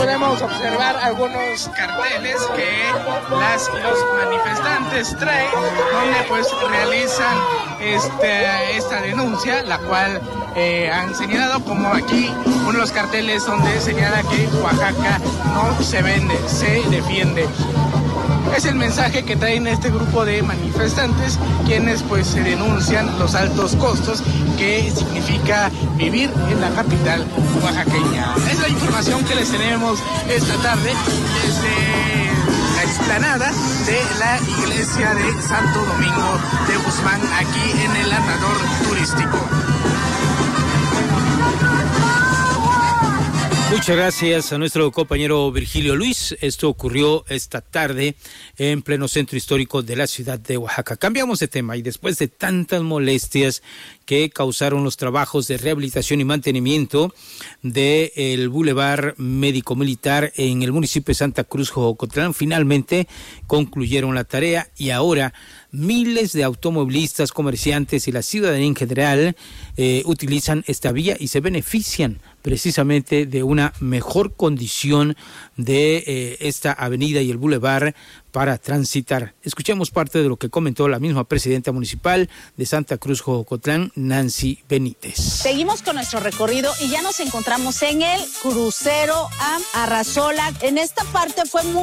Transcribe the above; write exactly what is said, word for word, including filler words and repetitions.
podemos observar algunos carteles que las y los manifestantes traen, donde pues realizan este, esta denuncia, la cual eh, han señalado, como aquí uno de los carteles donde señala que Oaxaca no se vende, se defiende. Es el mensaje que traen este grupo de manifestantes, quienes pues se denuncian los altos costos que significa vivir en la capital oaxaqueña. Es la información que les tenemos esta tarde desde la explanada de la iglesia de Santo Domingo de Guzmán, aquí en el andador turístico. Muchas gracias a nuestro compañero Virgilio Luis. Esto ocurrió esta tarde en pleno centro histórico de la ciudad de Oaxaca. Cambiamos de tema y después de tantas molestias que causaron los trabajos de rehabilitación y mantenimiento del Boulevard Médico Militar en el municipio de Santa Cruz, Jocotlán, finalmente concluyeron la tarea y ahora miles de automovilistas, comerciantes y la ciudadanía en general eh, utilizan esta vía y se benefician precisamente de una mejor condición de eh, esta avenida y el bulevar para transitar. Escuchemos parte de lo que comentó la misma presidenta municipal de Santa Cruz, Jocotlán, Nancy Benítez. Seguimos con nuestro recorrido y ya nos encontramos en el crucero a Arrasola. En esta parte fue muy